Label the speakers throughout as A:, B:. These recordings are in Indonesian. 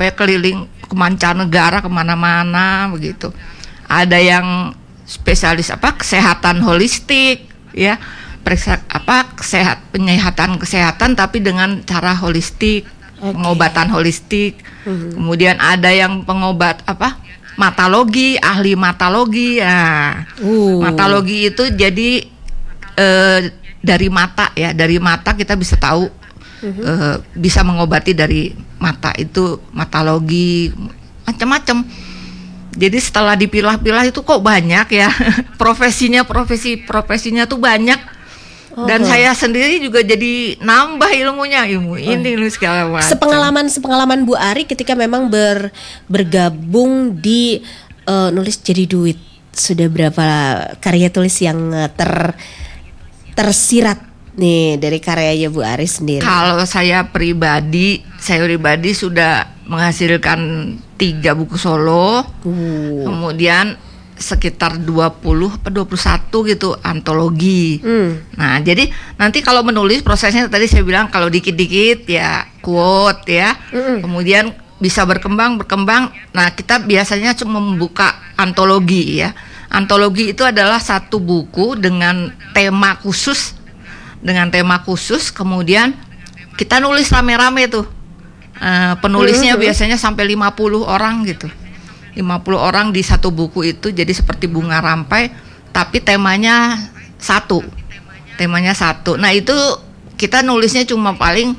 A: sampai keliling ke mancanegara kemana-mana begitu. Ada yang spesialis kesehatan holistik ya, periksa penyehatan kesehatan tapi dengan cara holistik, pengobatan holistik. Kemudian ada yang pengobat matologi, ahli matologi ya. Matologi itu jadi dari mata ya, dari mata kita bisa tahu bisa mengobati dari mata, itu matologi, macam-macam. Jadi setelah dipilah-pilah itu kok banyak ya profesinya tuh banyak. Dan saya sendiri juga jadi nambah ilmunya, ilmu segala macam.
B: Sepengalaman Bu Ari ketika memang bergabung di nulis jadi duit, sudah berapa karya tulis yang tersirat nih dari karyanya Bu Ari sendiri? Kalau
A: saya pribadi sudah menghasilkan 3 buku solo, kemudian sekitar 20 atau 21 gitu antologi. Nah, jadi nanti kalau menulis prosesnya tadi saya bilang kalau dikit-dikit ya quote ya. Kemudian bisa berkembang. Nah, kita biasanya cuma membuka antologi ya. Antologi itu adalah satu buku dengan tema khusus. Kemudian kita nulis rame-rame tuh. Penulisnya biasanya sampai 50 orang gitu. 50 orang di satu buku itu, jadi seperti bunga rampai tapi temanya satu. Nah, itu kita nulisnya cuma paling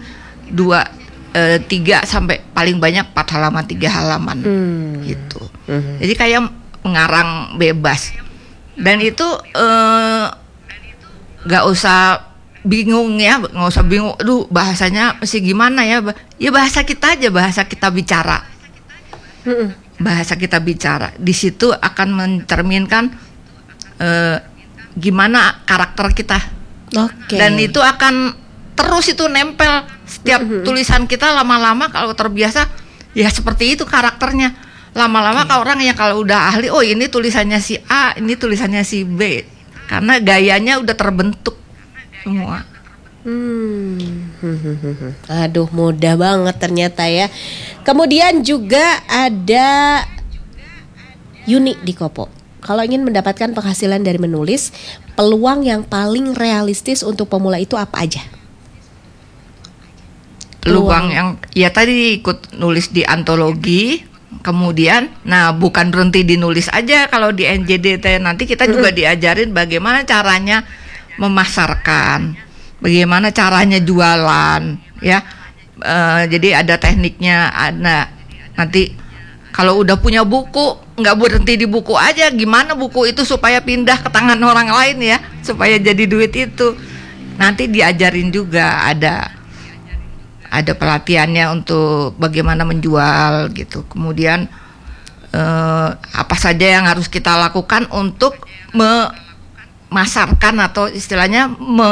A: 3 sampai paling banyak 4 halaman, 3 halaman gitu. Jadi kayak mengarang bebas. Dan itu nggak usah bingung. Aduh, bahasanya mesti gimana ya? Ya bahasa kita aja, bahasa kita bicara. Bahasa kita bicara di situ akan mencerminkan gimana karakter kita. Dan itu akan terus itu nempel setiap tulisan kita. Lama-lama kalau terbiasa ya seperti itu karakternya. Lama-lama kalau orang yang kalau udah ahli, oh ini tulisannya si A, ini tulisannya si B, karena gayanya udah terbentuk semua.
B: Aduh, mudah banget ternyata ya. Kemudian juga ada Yuni di Kopo. Kalau ingin mendapatkan penghasilan dari menulis, peluang yang paling realistis untuk pemula itu apa aja?
A: Peluang yang ya tadi ikut nulis di antologi. Kemudian, nah bukan berhenti di nulis aja. Kalau di NJDT nanti kita juga diajarin bagaimana caranya memasarkan, bagaimana caranya jualan, ya. Jadi ada tekniknya. Nanti kalau udah punya buku, nggak berhenti di buku aja. Gimana buku itu supaya pindah ke tangan orang lain ya, supaya jadi duit itu. Nanti diajarin juga, ada pelatihannya untuk bagaimana menjual gitu. Kemudian apa saja yang harus kita lakukan untuk memasarkan atau istilahnya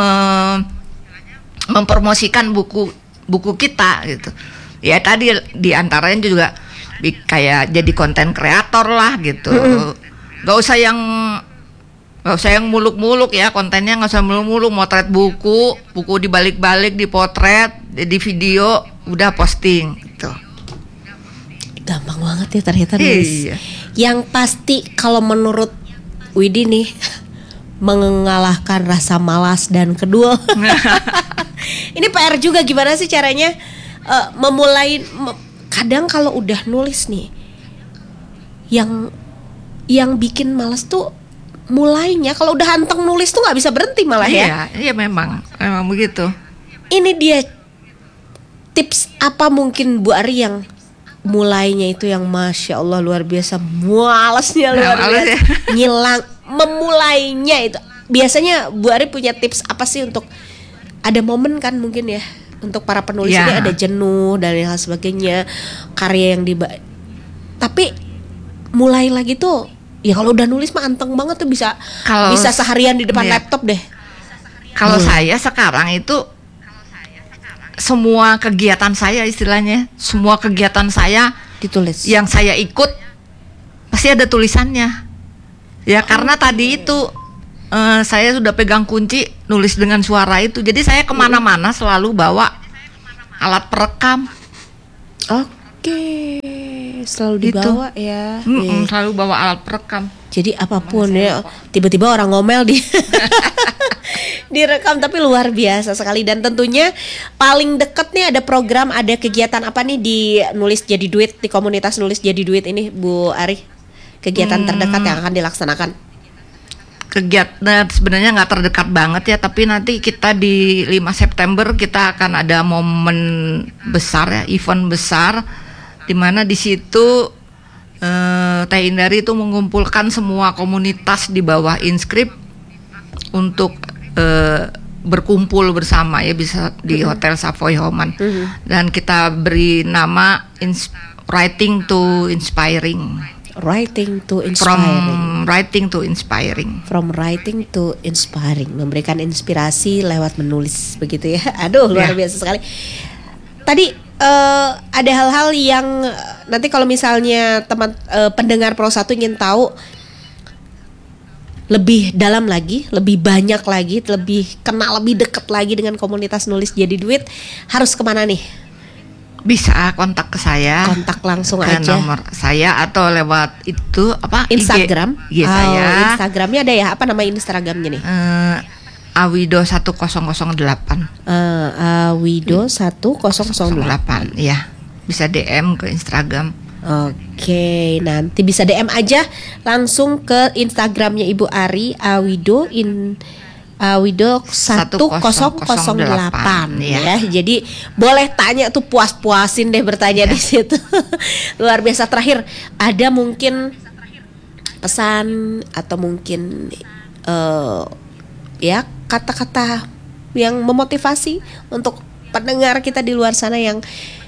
A: mempromosikan buku kita gitu. Ya tadi diantaranya juga kayak jadi konten kreator lah gitu. Gak usah yang muluk-muluk ya, kontennya nggak usah muluk-muluk. Motret buku dibalik-balik, dipotret, di video, udah posting gitu.
B: Gampang banget ya ternyata nulis. Yang pasti kalau menurut Widi nih mengalahkan rasa malas dan kedua. Ini PR juga, gimana sih caranya memulai? Kadang kalau udah nulis nih, yang bikin malas tuh mulainya. Kalau udah anteng nulis tuh nggak bisa berhenti malah ya.
A: Iya memang begitu.
B: Ini dia tips apa mungkin Bu Ari yang mulainya itu yang masya Allah luar biasa, malasnya luar biasa, ngilang memulainya itu. Biasanya Bu Ari punya tips apa sih untuk ada momen kan mungkin ya untuk para penulis ini ada jenuh dan hal sebagainya, karya yang tapi mulai lagi tuh ya kalau udah nulis mah anteng banget tuh bisa seharian di depan laptop deh.
A: Kalau saya sekarang itu semua kegiatan saya istilahnya, semua kegiatan saya
B: ditulis.
A: Yang saya ikut pasti ada tulisannya. Ya karena tadi itu saya sudah pegang kunci nulis dengan suara itu. Jadi saya kemana-mana selalu bawa alat perekam.
B: Oke. selalu dibawa ya.
A: Selalu bawa alat perekam.
B: Jadi apapun ya, tiba-tiba orang ngomel di direkam, tapi luar biasa sekali. Dan tentunya paling deket nih ada program, ada kegiatan apa nih di Nulis Jadi Duit, di komunitas Nulis Jadi Duit ini Bu Ari? Kegiatan terdekat yang akan dilaksanakan?
A: Kegiatan sebenarnya nggak terdekat banget ya, tapi nanti kita di 5 September kita akan ada momen besar ya, event besar, di mana di situ Teh Indari itu mengumpulkan semua komunitas di bawah Inscript untuk berkumpul bersama ya, bisa di Hotel Savoy Homan. Dan kita beri nama Writing to Inspiring.
B: Writing to Inspiring.
A: From writing to inspiring.
B: From writing to inspiring, memberikan inspirasi lewat menulis, begitu ya. Aduh, luar biasa sekali. Tadi ada hal-hal yang nanti kalau misalnya teman pendengar Pro 1 ingin tahu lebih dalam lagi, lebih banyak lagi, lebih kenal, lebih dekat lagi dengan komunitas Nulis Jadi Duit, harus kemana nih?
A: Bisa kontak ke saya,
B: kontak langsung
A: ke
B: aja
A: nomor saya atau lewat itu apa,
B: Instagram.
A: IG saya.
B: Instagramnya ada ya, apa nama Instagramnya nih?
A: Awido 1008.
B: Awido 1008.
A: Ya, bisa DM ke Instagram.
B: Oke, nanti bisa DM aja langsung ke Instagramnya Ibu Ari, Awido 1008 ya. Jadi boleh tanya tuh, puas-puasin deh bertanya di situ. Luar biasa. Terakhir, ada mungkin pesan atau mungkin ya kata-kata yang memotivasi untuk pendengar kita di luar sana yang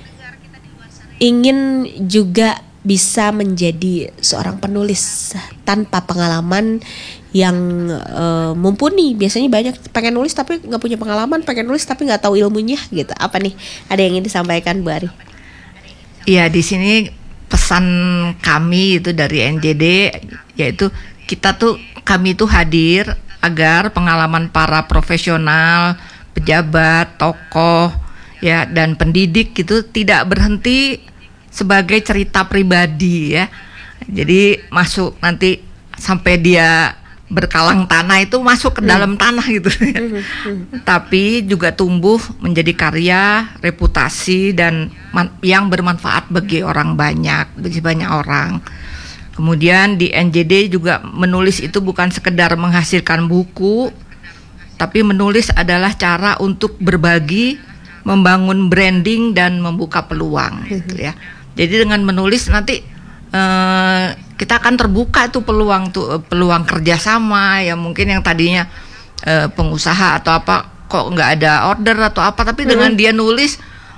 B: ingin juga bisa menjadi seorang penulis tanpa pengalaman yang mumpuni. Biasanya banyak pengen nulis tapi nggak punya pengalaman, pengen nulis tapi nggak tahu ilmunya gitu. Apa nih? Ada yang ingin disampaikan Bu Ari?
A: Iya, di sini pesan kami itu dari NJD, yaitu kami itu hadir agar pengalaman para profesional, pejabat, tokoh, ya, dan pendidik itu tidak berhenti sebagai cerita pribadi ya. Jadi masuk nanti sampai dia berkalang tanah itu masuk ke dalam tanah gitu ya. Tapi juga tumbuh menjadi karya, reputasi, dan yang bermanfaat bagi orang banyak, bagi banyak orang. Kemudian di NJD juga menulis itu bukan sekedar menghasilkan buku, tapi menulis adalah cara untuk berbagi, membangun branding, dan membuka peluang gitu ya. Jadi dengan menulis nanti kita akan terbuka tuh peluang kerjasama ya, mungkin yang tadinya pengusaha atau apa kok nggak ada order atau apa, tapi dengan dia nulis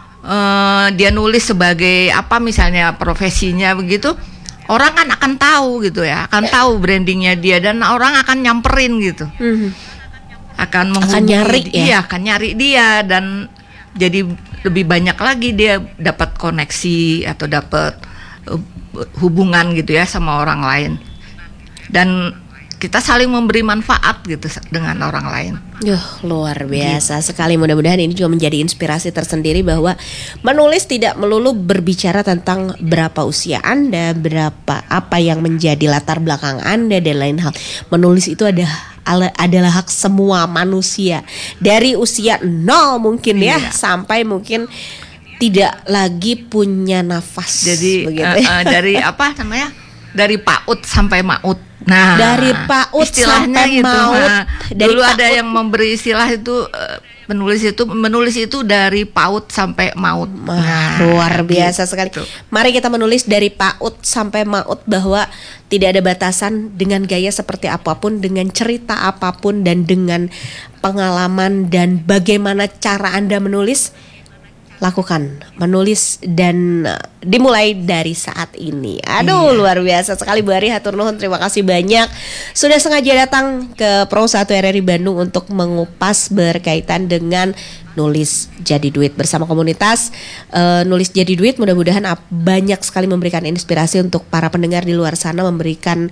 A: sebagai apa misalnya profesinya begitu, orang kan akan tahu gitu ya, akan tahu brandingnya dia, dan orang akan nyamperin gitu, akan
B: nyari ya,
A: iya, akan nyari dia, dan jadi lebih banyak lagi dia dapat koneksi atau dapat hubungan gitu ya sama orang lain, dan kita saling memberi manfaat gitu dengan orang lain.
B: Luar biasa sekali. Mudah-mudahan ini juga menjadi inspirasi tersendiri bahwa menulis tidak melulu berbicara tentang berapa usia Anda, berapa apa yang menjadi latar belakang Anda, dan lain hal. Menulis itu adalah hak semua manusia, dari usia 0 mungkin ya sampai mungkin tidak lagi punya nafas.
A: Jadi dari apa namanya? Dari PAUD sampai MAUD. Nah,
B: dari PAUD sampai
A: gitu.
B: MAUD.
A: Dulu ada yang memberi istilah itu menulis itu dari PAUD sampai MAUD.
B: Luar biasa sekali. Mari kita menulis dari PAUD sampai MAUD, bahwa tidak ada batasan, dengan gaya seperti apapun, dengan cerita apapun, dan dengan pengalaman dan bagaimana cara Anda menulis. Lakukan menulis, dan dimulai dari saat ini. Luar biasa sekali Bu Ari, hatur nuhun, terima kasih banyak sudah sengaja datang ke Pro 1 RRI Bandung untuk mengupas berkaitan dengan Nulis Jadi Duit bersama komunitas Nulis Jadi Duit. Mudah-mudahan banyak sekali memberikan inspirasi untuk para pendengar di luar sana, memberikan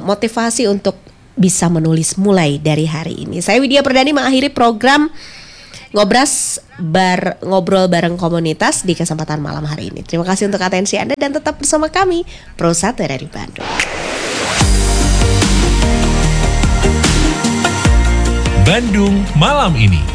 B: motivasi untuk bisa menulis mulai dari hari ini. Saya Widya Perdani mengakhiri program ngobrol bareng komunitas di kesempatan malam hari ini. Terima kasih untuk atensi Anda dan tetap bersama kami Pro 1 dari Bandung.
C: Bandung Malam Ini.